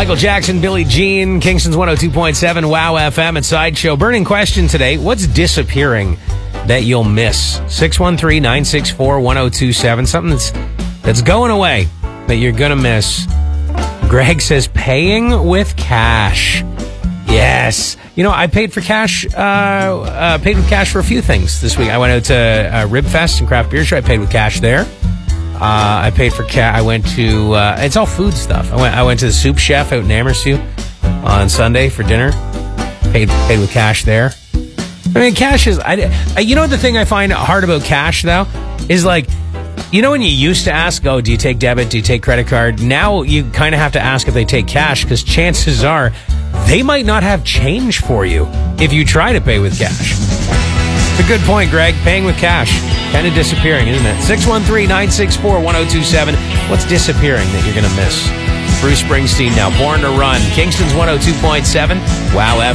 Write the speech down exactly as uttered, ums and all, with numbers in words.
Michael Jackson, Billie Jean, Kingston's one oh two point seven, Wow F M at Sideshow. Burning question today, what's disappearing that you'll miss? six one three, nine six four, one oh two seven. Something that's, that's going away that you're going to miss. Greg says paying with cash. Yes. You know, I paid for cash, uh, uh, paid with cash for a few things this week. I went out to uh, Rib Fest and Craft Beer Show. I paid with cash there. Uh, I paid for cash. I went to, uh, it's all food stuff. I went I went to the Soup Chef out in Amherst on Sunday for dinner. Paid paid with cash there. I mean, cash is, I, I, you know, the thing I find hard about cash, though, is like, you know, when you used to ask, oh, do you take debit? Do you take credit card? Now you kind of have to ask if they take cash, because chances are they might not have change for you if you try to pay with cash. It's a good point, Greg. Paying with cash. Kind of disappearing, isn't it? six one three, nine six four, one oh two seven. What's disappearing that you're going to miss? Bruce Springsteen now. Born to Run. Kingston's one oh two point seven. Wow F M.